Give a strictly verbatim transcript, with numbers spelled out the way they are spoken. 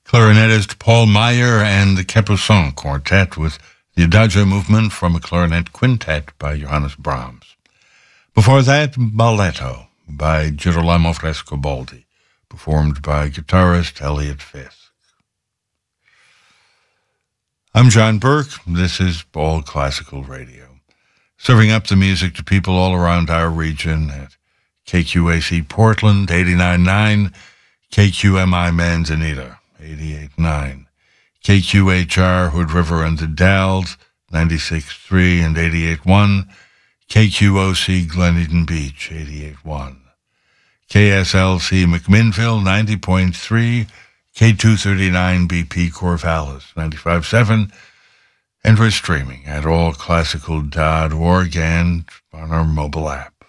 clarinetist Paul Meyer and the Capucin Quartet with the Adagio movement from a clarinet quintet by Johannes Brahms. Before that, Balletto by Girolamo Frescobaldi, performed by guitarist Elliot Fisk. I'm John Burke. This is All Classical Radio, serving up the music to people all around our region at K Q A C Portland, eighty-nine point nine, K Q M I Manzanita, eighty-eight point nine, K Q H R Hood River and the Dalles, ninety-six point three and eighty-eight point one, K Q O C Glen Eden Beach, eighty-eight point one, K S L C McMinnville, ninety point three, K two thirty-nine B P Corvallis, ninety-five point seven, and we're streaming at all classical dot org and on our mobile app.